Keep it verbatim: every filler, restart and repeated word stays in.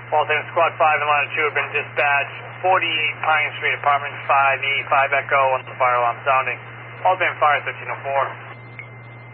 Walton, Squad five and Line two have been dispatched. forty-eight Pine Street, Apartment five, E five Echo, on the fire alarm sounding. Walton, Fire thirteen oh four.